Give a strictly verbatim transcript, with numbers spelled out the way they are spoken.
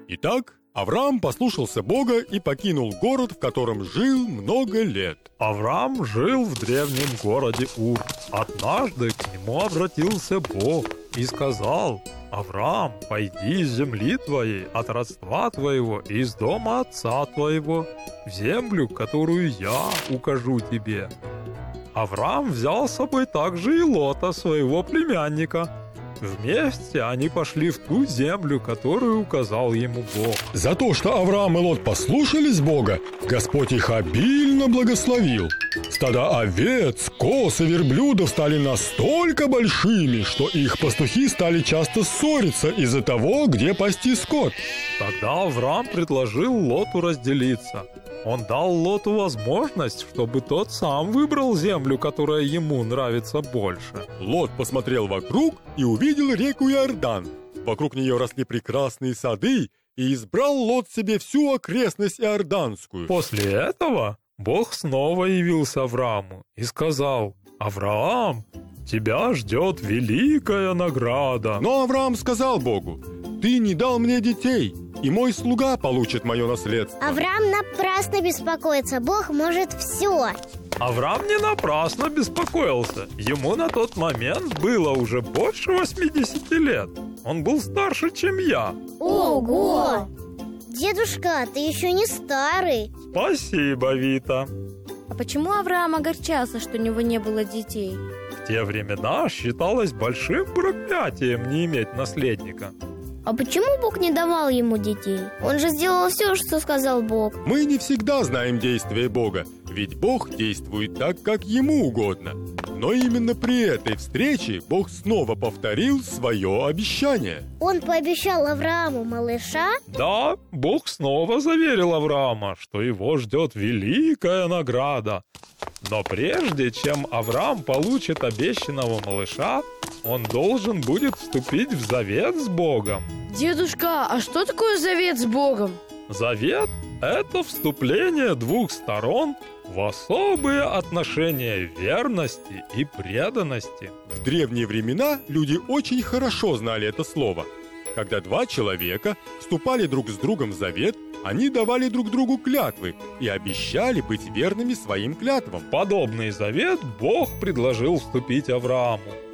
Итак, Авраам послушался Бога и покинул город, в котором жил много лет. Авраам жил в древнем городе Ур. Однажды к нему обратился Бог и сказал: «Авраам, пойди из земли твоей, от родства твоего и из дома отца твоего, в землю, которую я укажу тебе». Авраам взял с собой также и Лота, своего племянника. Вместе они пошли в ту землю, которую указал ему Бог. За то, что Авраам и Лот послушались Бога, Господь их обильно благословил. Стада овец, коз и верблюдов стали настолько большими, что их пастухи стали часто ссориться из-за того, где пасти скот. Тогда Авраам предложил Лоту разделиться. Он дал Лоту возможность, чтобы тот сам выбрал землю, которая ему нравится больше. Лот посмотрел вокруг и увидел реку Иордан. Вокруг нее росли прекрасные сады, и избрал Лот себе всю окрестность Иорданскую. После этого Бог снова явился Аврааму и сказал: «Авраам, тебя ждет великая награда». Но Авраам сказал Богу: «Ты не дал мне детей, и мой слуга получит мое наследство». Авраам напрасно беспокоится, Бог может все. Авраам не напрасно беспокоился. Ему на тот момент было уже больше восьмидесяти лет. Он был старше, чем я. Ого! Дедушка, ты еще не старый. Спасибо, Вита. А почему Авраам огорчался, что у него не было детей? В те времена считалось большим проклятием не иметь наследника. А почему Бог не давал ему детей? Он же сделал все, что сказал Бог. Мы не всегда знаем действия Бога, ведь Бог действует так, как ему угодно. Но именно при этой встрече Бог снова повторил свое обещание. Он пообещал Аврааму малыша? Да, Бог снова заверил Авраама, что его ждет великая награда. Но прежде чем Авраам получит обещанного малыша, он должен будет вступить в завет с Богом. Дедушка, а что такое завет с Богом? Завет – это вступление двух сторон в особые отношения верности и преданности. В древние времена люди очень хорошо знали это слово. Когда два человека вступали друг с другом в завет, они давали друг другу клятвы и обещали быть верными своим клятвам. Подобный завет Бог предложил вступить Аврааму.